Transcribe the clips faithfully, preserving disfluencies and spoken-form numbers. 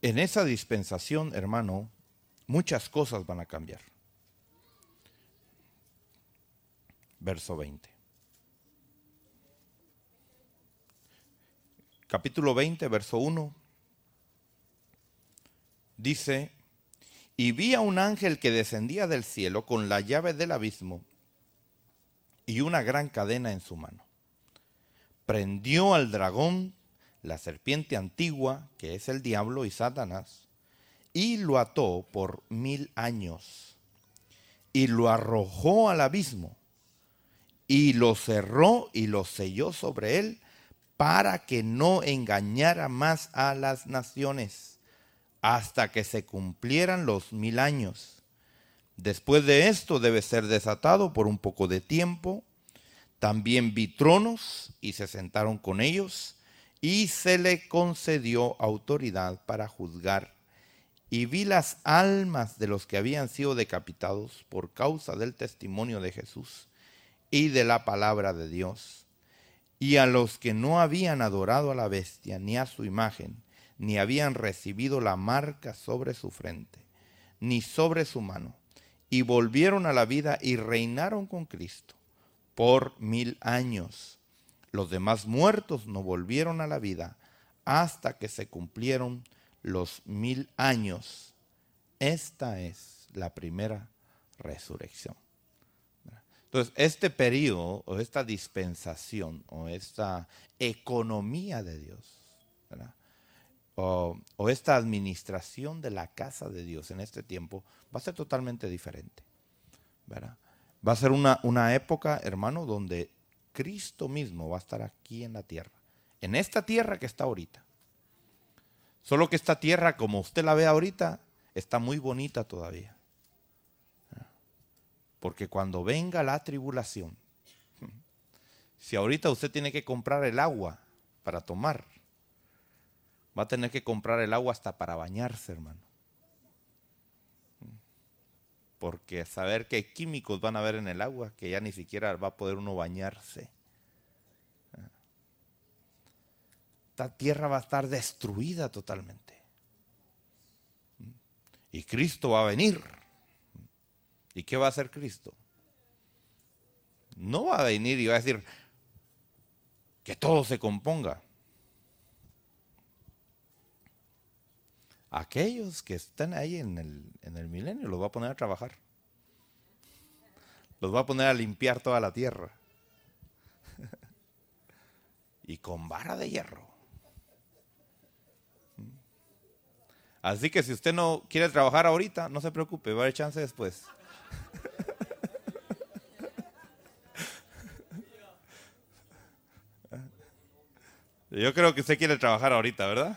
En esa dispensación, hermano, muchas cosas van a cambiar. Verso veinte. Capítulo veinte, verso uno. Dice: y vi a un ángel que descendía del cielo con la llave del abismo y una gran cadena en su mano. Prendió al dragón, la serpiente antigua, que es el diablo y Satanás, y lo ató por mil años, y lo arrojó al abismo, y lo cerró y lo selló sobre él, para que no engañara más a las naciones, hasta que se cumplieran los mil años. Después de esto debe ser desatado por un poco de tiempo. También vi tronos y se sentaron con ellos, y se le concedió autoridad para juzgar. Y vi las almas de los que habían sido decapitados por causa del testimonio de Jesús y de la palabra de Dios, y a los que no habían adorado a la bestia ni a su imagen, ni habían recibido la marca sobre su frente, ni sobre su mano, y volvieron a la vida y reinaron con Cristo por mil años. Los demás muertos no volvieron a la vida hasta que se cumplieron los mil años. Esta es la primera resurrección. Entonces, este periodo o esta dispensación o esta economía de Dios, ¿verdad? O, o esta administración de la casa de Dios en este tiempo va a ser totalmente diferente, ¿verdad? Va a ser una, una época, hermano, donde Cristo mismo va a estar aquí en la tierra, en esta tierra que está ahorita. Solo que esta tierra, como usted la ve ahorita, está muy bonita todavía. Porque cuando venga la tribulación, si ahorita usted tiene que comprar el agua para tomar, va a tener que comprar el agua hasta para bañarse, hermano. Porque saber qué químicos van a haber en el agua, que ya ni siquiera va a poder uno bañarse. Esta tierra va a estar destruida totalmente. Y Cristo va a venir. ¿Y qué va a hacer Cristo? No va a venir y va a decir que todo se componga. Aquellos que están ahí en el, en el milenio los va a poner a trabajar. Los va a poner a limpiar toda la tierra. Y con vara de hierro. Así que si usted no quiere trabajar ahorita, no se preocupe, va a haber chance después. Yo creo que usted quiere trabajar ahorita, ¿verdad?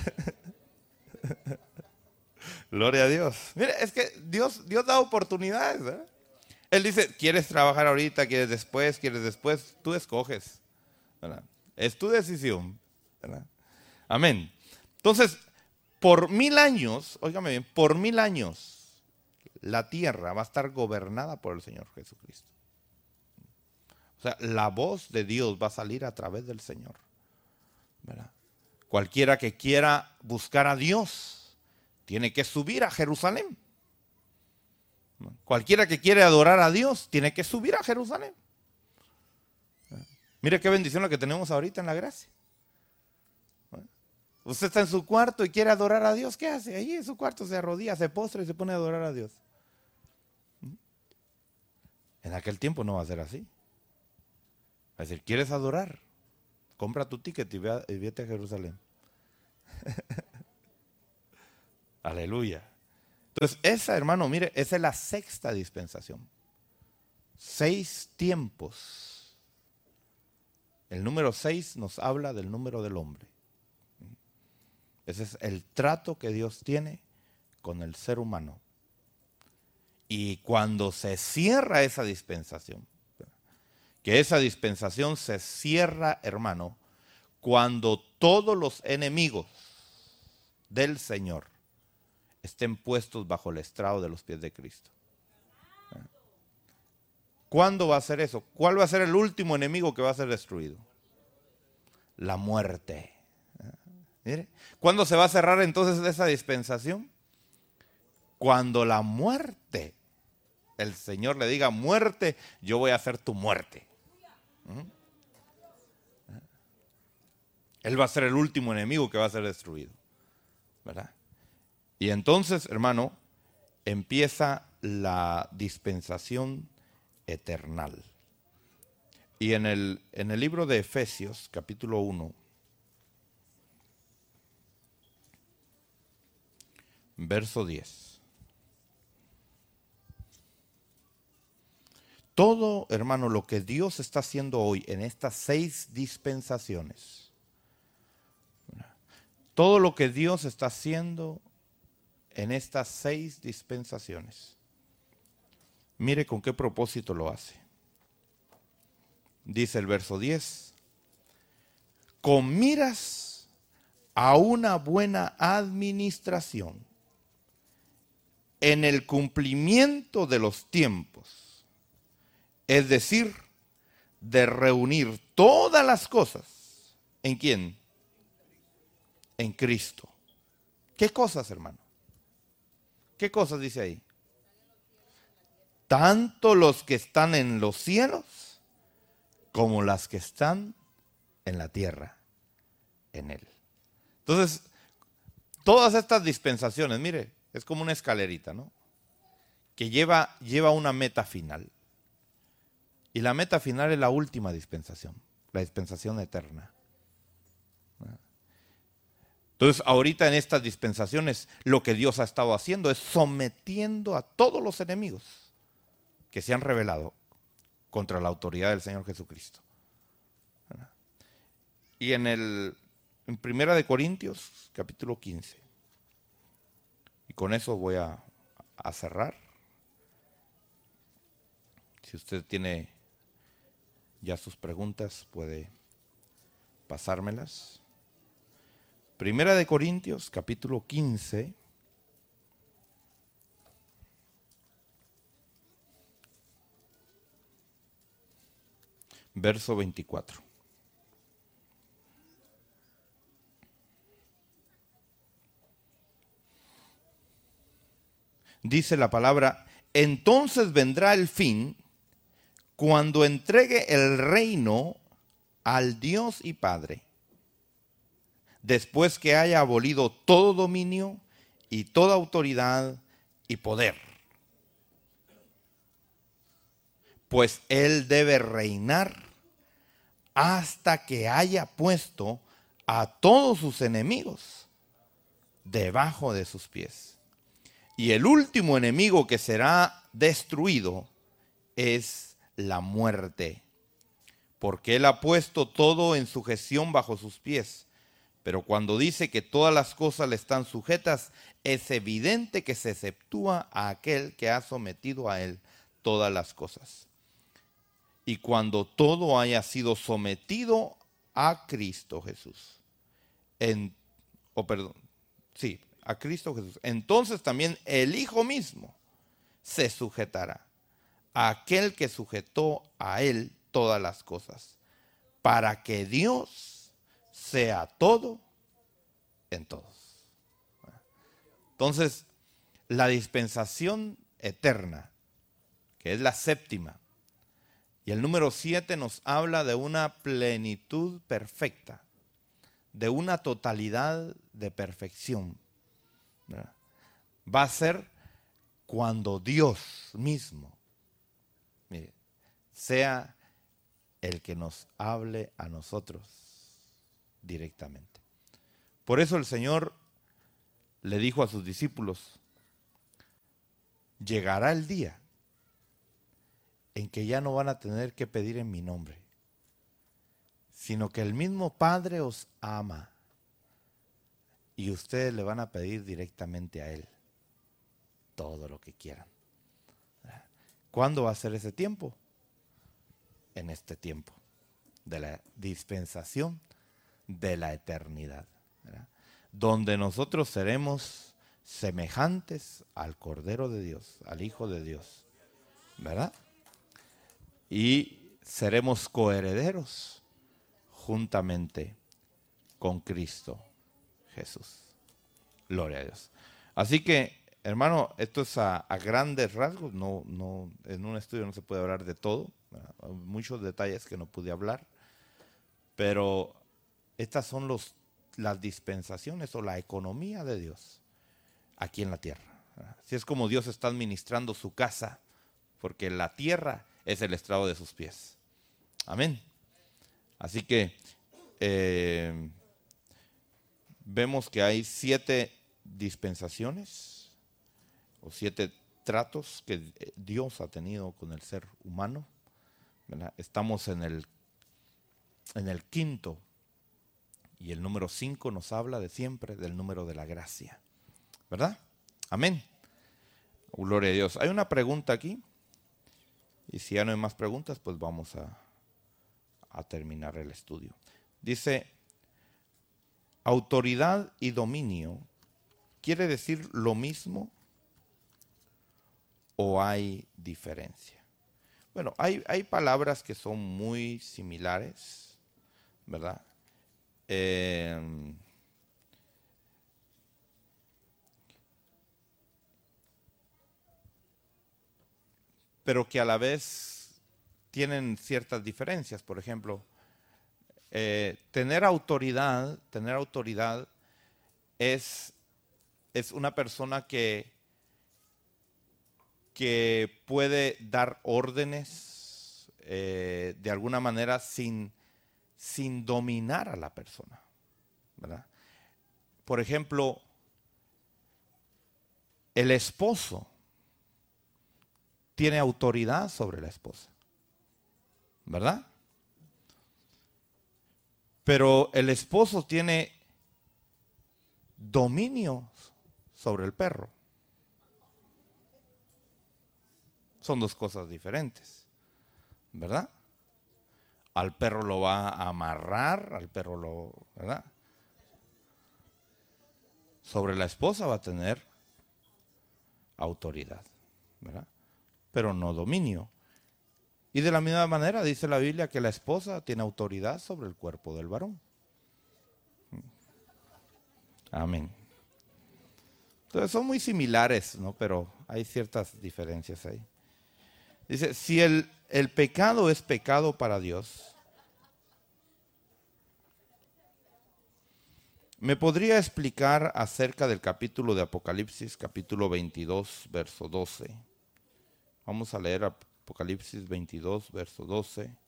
Gloria a Dios. Mire, es que Dios, Dios da oportunidades, ¿verdad? Él dice, ¿quieres trabajar ahorita? ¿Quieres después? ¿Quieres después? Tú escoges, ¿verdad? Es tu decisión, ¿verdad? Amén. Entonces, por mil años, óigame bien, por mil años, la tierra va a estar gobernada por el Señor Jesucristo. O sea, la voz de Dios va a salir a través del Señor, ¿verdad? Cualquiera que quiera buscar a Dios tiene que subir a Jerusalén. Cualquiera que quiere adorar a Dios tiene que subir a Jerusalén. Mire qué bendición la que tenemos ahorita en la gracia. Usted está en su cuarto y quiere adorar a Dios, ¿qué hace? Ahí en su cuarto se arrodilla, se postra y se pone a adorar a Dios. En aquel tiempo no va a ser así. Va a decir, ¿quieres adorar? Compra tu ticket y, ve, y vete a Jerusalén. Aleluya. Entonces, esa, hermano, mire, esa es la sexta dispensación. Seis tiempos. El número seis nos habla del número del hombre. Ese es el trato que Dios tiene con el ser humano. Y cuando se cierra esa dispensación, que esa dispensación se cierra, hermano, cuando todos los enemigos del Señor estén puestos bajo el estrado de los pies de Cristo. ¿Cuándo va a ser eso? ¿Cuál va a ser el último enemigo que va a ser destruido? La muerte. Mire, ¿cuándo se va a cerrar entonces esa dispensación? Cuando la muerte, el Señor le diga, muerte, yo voy a hacer tu muerte. ¿Mm? Él va a ser el último enemigo que va a ser destruido, ¿verdad? Y entonces, hermano, empieza la dispensación eternal. Y en el, en el libro de Efesios, capítulo uno, verso diez. Todo, hermano, lo que Dios está haciendo hoy en estas seis dispensaciones, todo lo que Dios está haciendo en estas seis dispensaciones, mire con qué propósito lo hace. Dice el verso diez, con miras a una buena administración en el cumplimiento de los tiempos, es decir, de reunir todas las cosas. ¿En quién? En Cristo. ¿Qué cosas, hermano? ¿Qué cosas dice ahí? Tanto los que están en los cielos como las que están en la tierra, en Él. Entonces, todas estas dispensaciones, mire, es como una escalerita, ¿no? Que lleva, lleva una meta final. Y la meta final es la última dispensación, la dispensación eterna. Entonces, ahorita en estas dispensaciones, lo que Dios ha estado haciendo es sometiendo a todos los enemigos que se han rebelado contra la autoridad del Señor Jesucristo. Y en el en Primera de Corintios, capítulo quince, y con eso voy a, a cerrar. Si usted tiene ya sus preguntas, puede pasármelas. Primera de Corintios, capítulo quince, verso veinticuatro. Dice la palabra, entonces vendrá el fin cuando entregue el reino al Dios y Padre, después que haya abolido todo dominio y toda autoridad y poder. Pues Él debe reinar hasta que haya puesto a todos sus enemigos debajo de sus pies. Y el último enemigo que será destruido es la muerte, porque Él ha puesto todo en sujeción bajo sus pies. Pero cuando dice que todas las cosas le están sujetas, es evidente que se exceptúa a aquel que ha sometido a Él todas las cosas. Y cuando todo haya sido sometido a Cristo Jesús, en, oh, perdón, sí, a Cristo Jesús, entonces también el Hijo mismo se sujetará a aquel que sujetó a Él todas las cosas, para que Dios sea todo en todos. Entonces, la dispensación eterna, que es la séptima, y el número siete nos habla de una plenitud perfecta, de una totalidad de perfección, ¿verdad? Va a ser cuando Dios mismo, mire, sea el que nos hable a nosotros directamente. Por eso el Señor le dijo a sus discípulos, llegará el día en que ya no van a tener que pedir en mi nombre, sino que el mismo Padre os ama y ustedes le van a pedir directamente a Él todo lo que quieran. ¿Cuándo va a ser ese tiempo? En este tiempo de la dispensación de la eternidad, ¿verdad? Donde nosotros seremos semejantes al Cordero de Dios, al Hijo de Dios, ¿verdad? Y seremos coherederos juntamente con Cristo Jesús. Gloria a Dios. Así que, hermano, esto es a, a grandes rasgos. No, no, en un estudio no se puede hablar de todo. Hay muchos detalles que no pude hablar. Pero estas son los, las dispensaciones o la economía de Dios aquí en la tierra. Así es como Dios está administrando su casa, porque la tierra es el estrado de sus pies. Amén. Así que eh, vemos que hay siete dispensaciones o siete tratos que Dios ha tenido con el ser humano, ¿verdad? Estamos en el, en el quinto, y el número cinco nos habla de siempre del número de la gracia, ¿verdad? Amén. Gloria a Dios. Hay una pregunta aquí, y si ya no hay más preguntas, pues vamos a, a terminar el estudio. Dice, autoridad y dominio, ¿quiere decir lo mismo o hay diferencia? Bueno, hay, hay palabras que son muy similares, ¿verdad? Eh, pero que a la vez tienen ciertas diferencias. Por ejemplo, eh, tener autoridad, tener autoridad es, es una persona que, que puede dar órdenes eh, de alguna manera sin, sin dominar a la persona, ¿verdad? Por ejemplo, el esposo tiene autoridad sobre la esposa, ¿verdad? Pero el esposo tiene dominio sobre el perro. Son dos cosas diferentes, ¿verdad? Al perro lo va a amarrar, al perro lo, ¿verdad? Sobre la esposa va a tener autoridad, ¿verdad? Pero no dominio. Y de la misma manera dice la Biblia que la esposa tiene autoridad sobre el cuerpo del varón. Amén. Entonces son muy similares, ¿no? Pero hay ciertas diferencias ahí. Dice, si el, el pecado es pecado para Dios, ¿me podría explicar acerca del capítulo de Apocalipsis, capítulo veintidós, verso doce? Vamos a leer Apocalipsis veintidós, verso doce.